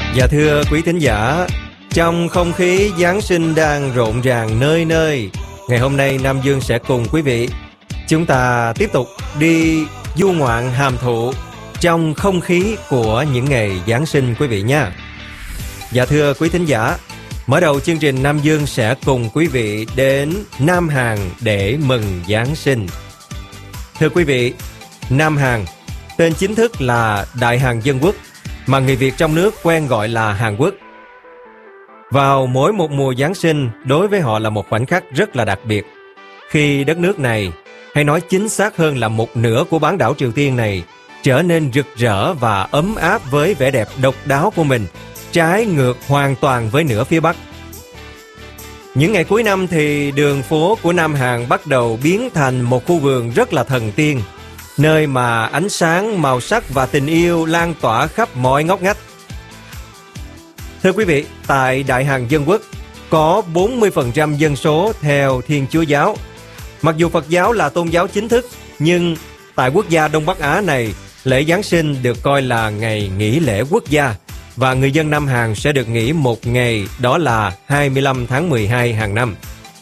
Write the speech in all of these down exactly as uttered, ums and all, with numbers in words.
Dạ thưa quý thính giả, trong không khí Giáng sinh đang rộn ràng nơi nơi, ngày hôm nay Nam Dương sẽ cùng quý vị chúng ta tiếp tục đi du ngoạn hàm thụ trong không khí của những ngày Giáng sinh quý vị nha. Dạ thưa quý thính giả, mở đầu chương trình Nam Dương sẽ cùng quý vị đến Nam Hàn để mừng Giáng sinh. Thưa quý vị, Nam Hàn, tên chính thức là Đại Hàn Dân Quốc, mà người Việt trong nước quen gọi là Hàn Quốc. Vào mỗi một mùa Giáng sinh, đối với họ là một khoảnh khắc rất là đặc biệt, khi đất nước này, hay nói chính xác hơn là một nửa của bán đảo Triều Tiên này, trở nên rực rỡ và ấm áp với vẻ đẹp độc đáo của mình, trái ngược hoàn toàn với nửa phía Bắc. Những ngày cuối năm thì đường phố của Nam Hàn bắt đầu biến thành một khu vườn rất là thần tiên, nơi mà ánh sáng, màu sắc và tình yêu lan tỏa khắp mọi ngóc ngách. Thưa quý vị, tại Đại Hàn Dân Quốc có bốn mươi phần trăm dân số theo Thiên Chúa giáo. Mặc dù Phật giáo là tôn giáo chính thức, nhưng tại quốc gia Đông Bắc Á này, lễ Giáng sinh được coi là ngày nghỉ lễ quốc gia, và người dân Nam Hàn sẽ được nghỉ một ngày, đó là hai mươi lăm tháng mười hai hàng năm.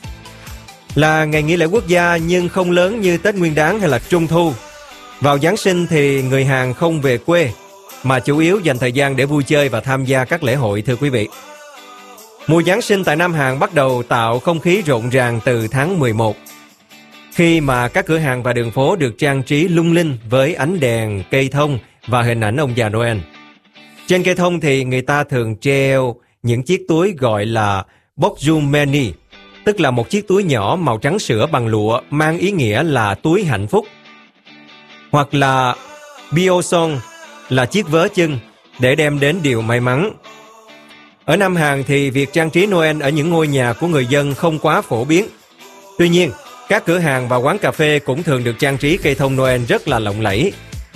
Là ngày nghỉ lễ quốc gia nhưng không lớn như Tết Nguyên Đán hay là Trung Thu. Vào Giáng sinh thì người Hàn không về quê, mà chủ yếu dành thời gian để vui chơi và tham gia các lễ hội thưa quý vị. Mùa Giáng sinh tại Nam Hàn bắt đầu tạo không khí rộn ràng từ tháng mười một, khi mà các cửa hàng và đường phố được trang trí lung linh với ánh đèn, cây thông và hình ảnh ông già Noel. Trên cây thông thì người ta thường treo những chiếc túi gọi là Bokjumeni, tức là một chiếc túi nhỏ màu trắng sữa bằng lụa mang ý nghĩa là túi hạnh phúc. Hoặc là Biosong là chiếc vớ chân để đem đến điều may mắn. Ở Nam Hàn thì việc trang trí Noel ở những ngôi nhà của người dân không quá phổ biến. Tuy nhiên, các cửa hàng và quán cà phê cũng thường được trang trí cây thông Noel rất là lộng lẫy.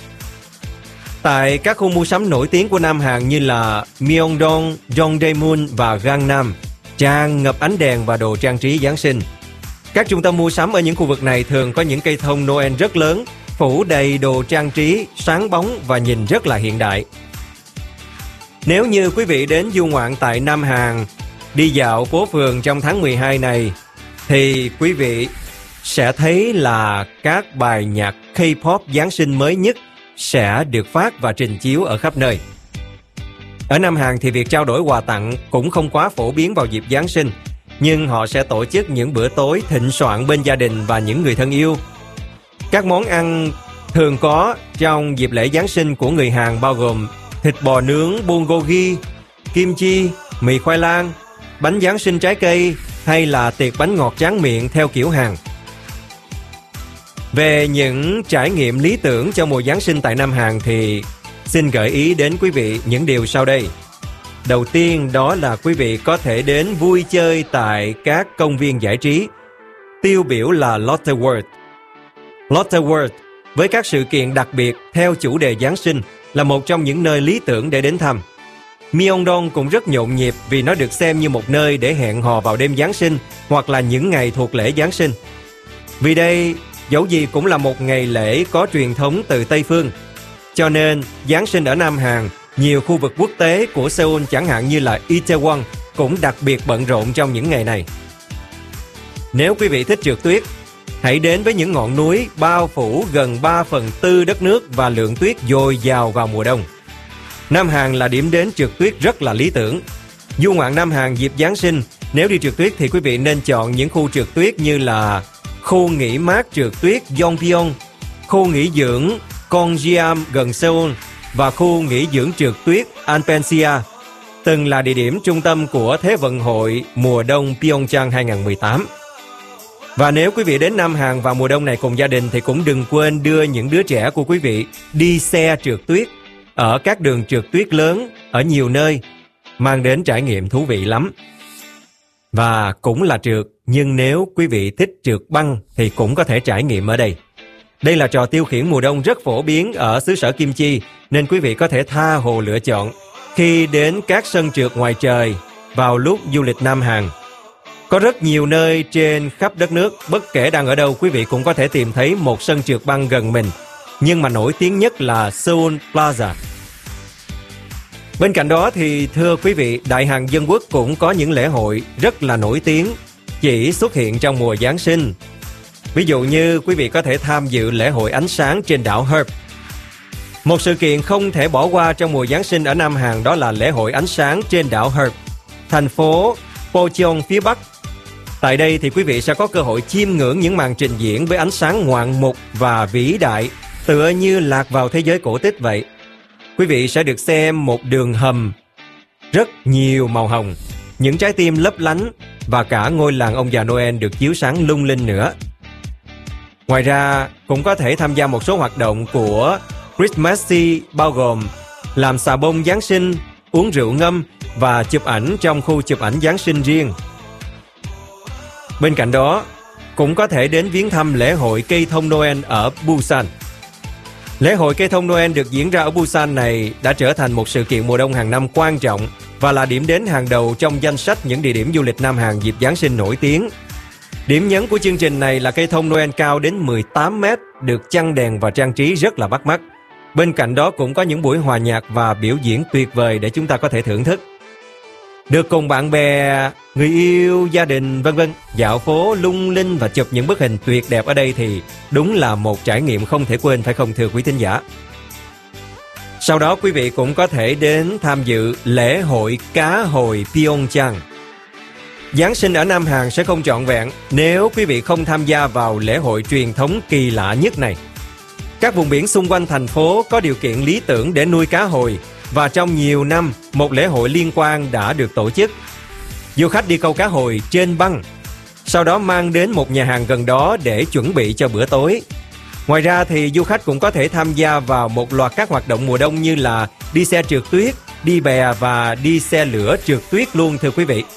Tại các khu mua sắm nổi tiếng của Nam Hàn như là Myeongdong, Dongdaemun và Gangnam, tràn ngập ánh đèn và đồ trang trí Giáng sinh. Các trung tâm mua sắm ở những khu vực này thường có những cây thông Noel rất lớn, phủ đầy đồ trang trí, sáng bóng và nhìn rất là hiện đại. Nếu như quý vị đến du ngoạn tại Nam Hàn, đi dạo phố phường trong tháng mười hai này, thì quý vị sẽ thấy là các bài nhạc K-pop Giáng sinh mới nhất sẽ được phát và trình chiếu ở khắp nơi. Ở Nam Hàn thì việc trao đổi quà tặng cũng không quá phổ biến vào dịp Giáng sinh, nhưng họ sẽ tổ chức những bữa tối thịnh soạn bên gia đình và những người thân yêu. Các món ăn thường có trong dịp lễ Giáng sinh của người Hàn bao gồm thịt bò nướng bulgogi, kim chi, mì khoai lang, bánh Giáng sinh trái cây hay là tiệc bánh ngọt tráng miệng theo kiểu Hàn. Về những trải nghiệm lý tưởng cho mùa Giáng sinh tại Nam Hàn thì xin gợi ý đến quý vị những điều sau đây. Đầu tiên đó là quý vị có thể đến vui chơi tại các công viên giải trí, tiêu biểu là Lotte World. Lotte World với các sự kiện đặc biệt theo chủ đề Giáng sinh là một trong những nơi lý tưởng để đến thăm. Myeongdong cũng rất nhộn nhịp vì nó được xem như một nơi để hẹn hò vào đêm Giáng sinh hoặc là những ngày thuộc lễ Giáng sinh. Vì đây dẫu gì cũng là một ngày lễ có truyền thống từ Tây Phương, cho nên Giáng sinh ở Nam Hàn, nhiều khu vực quốc tế của Seoul chẳng hạn như là Itaewon cũng đặc biệt bận rộn trong những ngày này. Nếu quý vị thích trượt tuyết, hãy đến với những ngọn núi bao phủ gần ba phần tư đất nước và lượng tuyết dồi dào vào mùa đông. Nam Hàn là điểm đến trượt tuyết rất là lý tưởng. Du ngoạn Nam Hàn dịp Giáng sinh, nếu đi trượt tuyết thì quý vị nên chọn những khu trượt tuyết như là khu nghỉ mát trượt tuyết Yongpyeong, khu nghỉ dưỡng Konjiam gần Seoul và khu nghỉ dưỡng trượt tuyết Alpensia, từng là địa điểm trung tâm của Thế vận hội mùa đông Pyeongchang hai không một tám. Và nếu quý vị đến Nam Hàn vào mùa đông này cùng gia đình thì cũng đừng quên đưa những đứa trẻ của quý vị đi xe trượt tuyết ở các đường trượt tuyết lớn ở nhiều nơi, mang đến trải nghiệm thú vị lắm. Và cũng là trượt, nhưng nếu quý vị thích trượt băng thì cũng có thể trải nghiệm ở đây. Đây là trò tiêu khiển mùa đông rất phổ biến ở xứ sở Kim Chi, nên quý vị có thể tha hồ lựa chọn khi đến các sân trượt ngoài trời vào lúc du lịch Nam Hàn. Có rất nhiều nơi trên khắp đất nước, bất kể đang ở đâu quý vị cũng có thể tìm thấy một sân trượt băng gần mình, nhưng mà nổi tiếng nhất là Seoul Plaza. Bên cạnh đó thì thưa quý vị, Đại Hàn Dân Quốc cũng có những lễ hội rất là nổi tiếng chỉ xuất hiện trong mùa Giáng sinh. Ví dụ như quý vị có thể tham dự lễ hội ánh sáng trên đảo Herb. Một sự kiện không thể bỏ qua trong mùa Giáng sinh ở Nam Hàn đó là lễ hội ánh sáng trên đảo Herb, thành phố Pocheon phía Bắc. Tại đây thì quý vị sẽ có cơ hội chiêm ngưỡng những màn trình diễn với ánh sáng ngoạn mục và vĩ đại, tựa như lạc vào thế giới cổ tích vậy. Quý vị sẽ được xem một đường hầm rất nhiều màu hồng, những trái tim lấp lánh và cả ngôi làng ông già Noel được chiếu sáng lung linh nữa. Ngoài ra, cũng có thể tham gia một số hoạt động của Christmassy bao gồm làm xà bông Giáng sinh, uống rượu ngâm và chụp ảnh trong khu chụp ảnh Giáng sinh riêng. Bên cạnh đó, cũng có thể đến viếng thăm lễ hội cây thông Noel ở Busan. Lễ hội cây thông Noel được diễn ra ở Busan này đã trở thành một sự kiện mùa đông hàng năm quan trọng và là điểm đến hàng đầu trong danh sách những địa điểm du lịch Nam Hàn dịp Giáng sinh nổi tiếng. Điểm nhấn của chương trình này là cây thông Noel cao đến mười tám mét, được chăng đèn và trang trí rất là bắt mắt. Bên cạnh đó cũng có những buổi hòa nhạc và biểu diễn tuyệt vời để chúng ta có thể thưởng thức. Được cùng bạn bè, người yêu, gia đình vân vân dạo phố lung linh và chụp những bức hình tuyệt đẹp ở đây thì đúng là một trải nghiệm không thể quên, phải không thưa quý thính giả? Sau đó quý vị cũng có thể đến tham dự lễ hội cá hồi Pyeongchang. Giáng sinh ở Nam Hàn sẽ không trọn vẹn nếu quý vị không tham gia vào lễ hội truyền thống kỳ lạ nhất này. Các vùng biển xung quanh thành phố có điều kiện lý tưởng để nuôi cá hồi và trong nhiều năm một lễ hội liên quan đã được tổ chức. Du khách đi câu cá hồi trên băng, sau đó mang đến một nhà hàng gần đó để chuẩn bị cho bữa tối. Ngoài ra thì du khách cũng có thể tham gia vào một loạt các hoạt động mùa đông như là đi xe trượt tuyết, đi bè và đi xe lửa trượt tuyết luôn thưa quý vị.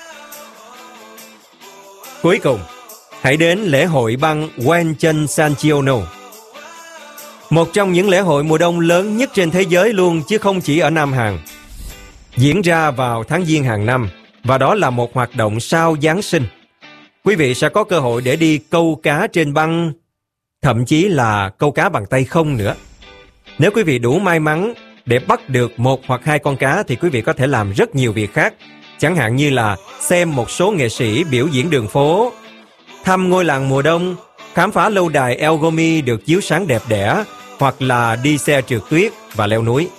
Cuối cùng, hãy đến lễ hội băng Wencheon Sancheono. Một trong những lễ hội mùa đông lớn nhất trên thế giới luôn chứ không chỉ ở Nam Hàn. Diễn ra vào tháng Giêng hàng năm và đó là một hoạt động sau Giáng sinh. Quý vị sẽ có cơ hội để đi câu cá trên băng, thậm chí là câu cá bằng tay không nữa. Nếu quý vị đủ may mắn để bắt được một hoặc hai con cá thì quý vị có thể làm rất nhiều việc khác. Chẳng hạn như là xem một số nghệ sĩ biểu diễn đường phố, thăm ngôi làng mùa đông, khám phá lâu đài Elgomi được chiếu sáng đẹp đẽ, hoặc là đi xe trượt tuyết và leo núi.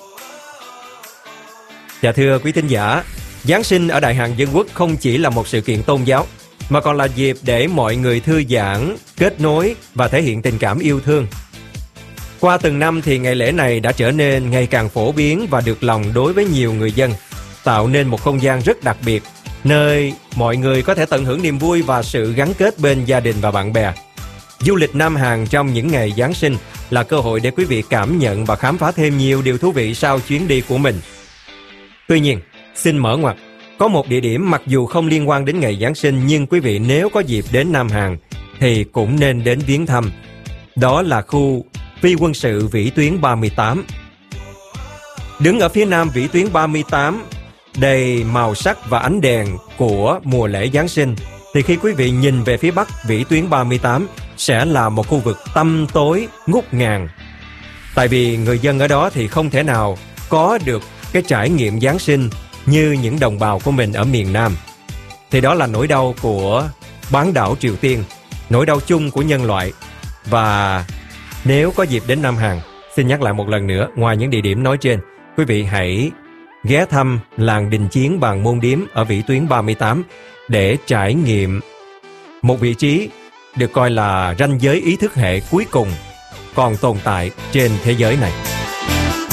Dạ thưa quý thính giả, Giáng sinh ở Đại Hàn Dân Quốc không chỉ là một sự kiện tôn giáo, mà còn là dịp để mọi người thư giãn, kết nối và thể hiện tình cảm yêu thương. Qua từng năm thì ngày lễ này đã trở nên ngày càng phổ biến và được lòng đối với nhiều người dân, tạo nên một không gian rất đặc biệt, nơi mọi người có thể tận hưởng niềm vui và sự gắn kết bên gia đình và bạn bè. Du lịch Nam Hàn trong những ngày Giáng sinh là cơ hội để quý vị cảm nhận và khám phá thêm nhiều điều thú vị sau chuyến đi của mình. Tuy nhiên, xin mở ngoặt, có một địa điểm mặc dù không liên quan đến ngày Giáng sinh nhưng quý vị nếu có dịp đến Nam Hàn thì cũng nên đến viếng thăm. Đó là khu phi quân sự vĩ tuyến ba mươi tám. Đứng ở phía nam vĩ tuyến ba mươi tám, đầy màu sắc và ánh đèn của mùa lễ Giáng sinh, thì khi quý vị nhìn về phía bắc vĩ tuyến ba mươi tám sẽ là một khu vực tăm tối ngút ngàn. Tại vì người dân ở đó thì không thể nào có được cái trải nghiệm Giáng sinh như những đồng bào của mình ở miền Nam. Thì đó là nỗi đau của bán đảo Triều Tiên, nỗi đau chung của nhân loại. Và nếu có dịp đến Nam Hàn, xin nhắc lại một lần nữa, ngoài những địa điểm nói trên, quý vị hãy ghé thăm làng đình chiến Bàn Môn Điếm ở vĩ tuyến ba mươi tám để trải nghiệm một vị trí được coi là ranh giới ý thức hệ cuối cùng còn tồn tại trên thế giới này.